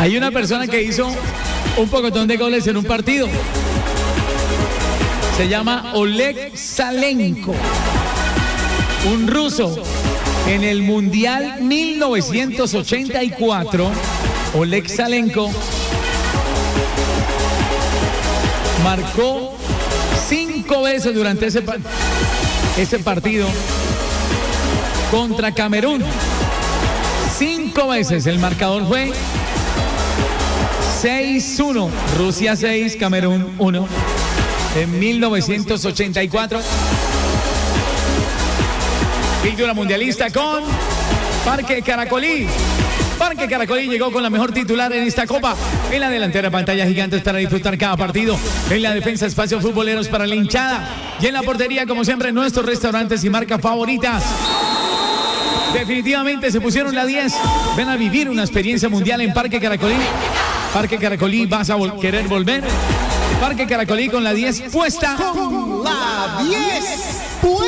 Hay una persona que hizo un pocotón de goles en un partido. Se llama Oleg Salenko, un ruso. En el Mundial 1984, Oleg Salenko marcó 5 veces durante ese partido contra Camerún. 5 veces. El marcador fue 6-1. Rusia 6, Camerún 1. En 1984. Pintura mundialista con Parque Caracolí. Parque Caracolí llegó con la mejor titular en esta copa. En la delantera, pantallas gigantes para disfrutar cada partido. En la defensa, espacios futboleros para la hinchada. Y en la portería, como siempre, nuestros restaurantes y marcas favoritas. Definitivamente se pusieron la 10. Ven a vivir una experiencia mundial en Parque Caracolí. Parque Caracolí, ¿vas a querer volver? Parque Caracolí con la 10 puesta. Con la 10 puesta.